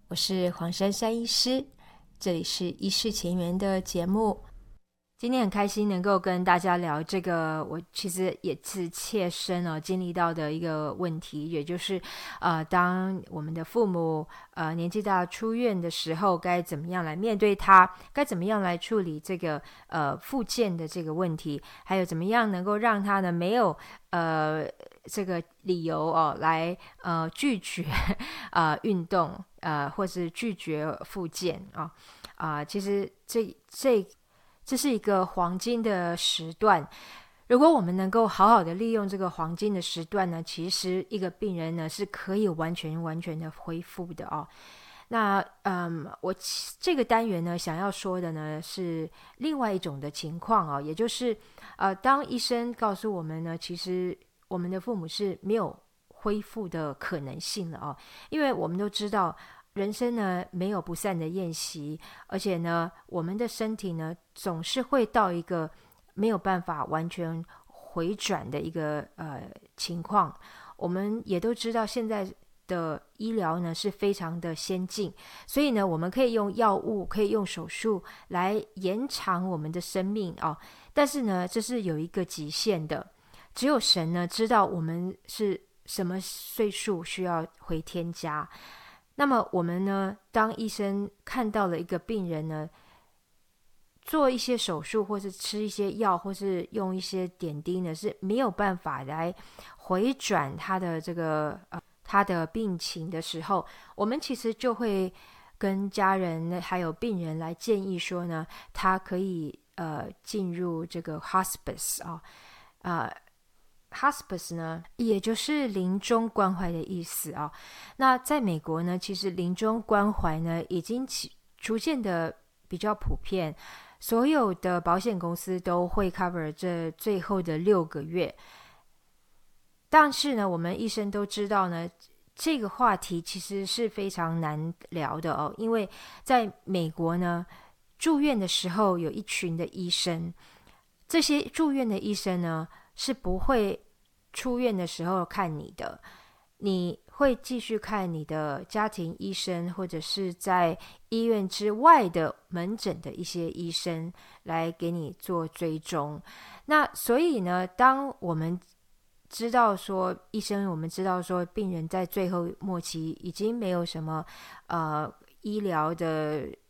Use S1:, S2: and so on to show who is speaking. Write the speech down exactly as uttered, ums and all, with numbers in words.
S1: 我是黄珊珊医师，这里是医事前缘的节目。今天很开心能够跟大家聊这个我其实也是切身哦经历到的一个问题，也就是呃，当我们的父母呃年纪大出院的时候，该怎么样来面对他，该怎么样来处理这个呃复健的这个问题，还有怎么样能够让他呢没有呃这个理由哦来呃拒绝呃运动呃或是拒绝复健啊啊、呃其实这这这是一个黄金的时段，如果我们能够好好的利用这个黄金的时段呢，其实一个病人呢是可以完全完全的恢复的哦。那嗯，我这个单元呢想要说的呢是另外一种的情况哦，也就是呃，当医生告诉我们呢，其实我们的父母是没有恢复的可能性了哦，因为我们都知道。人生呢没有不散的宴席，而且呢，我们的身体呢总是会到一个没有办法完全回转的一个呃情况。我们也都知道现在的医疗呢是非常的先进，所以呢，我们可以用药物，可以用手术来延长我们的生命哦。但是呢，这是有一个极限的，只有神呢知道我们是什么岁数需要回天家。那么我们呢，当医生看到了一个病人呢，做一些手术，或是吃一些药，或是用一些点滴呢，是没有办法来回转他的这个呃他的病情的时候，我们其实就会跟家人还有病人来建议说呢，他可以呃进入这个 hospice 啊、呃 hospice 呢，也就是临终关怀的意思啊。那在美国呢，其实临终关怀呢，已经起逐渐的比较普遍，所有的保险公司都会 cover 这最后的六个月。但是呢，我们医生都知道呢，这个话题其实是非常难聊的哦，因为在美国呢，住院的时候有一群的医生，这些住院的医生呢是不会出院的时候看你的，你会继续看你的家庭医生，或者是在医院之外的门诊的一些医生来给你做追踪。那所以呢，当我们知道说医生，我们知道说病人在最后末期已经没有什么呃医疗的